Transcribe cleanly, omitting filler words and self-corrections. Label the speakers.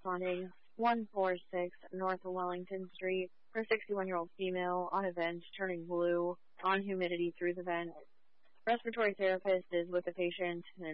Speaker 1: responding 146 North Wellington Street for a 61-year-old female on a vent turning blue on humidity through the vent. Respiratory therapist is with the patient and